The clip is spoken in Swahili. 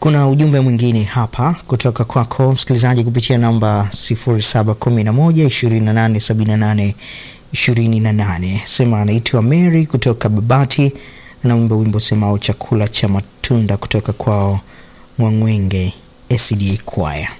Kuna ujumbe mwingine hapa kutoka kwako msikilizaji kupitia namba 0711287828. Sema anaitwa Mary kutoka Babati na wimbo semao chakula cha matunda kutoka kwao Mwangwenge SDA Choir.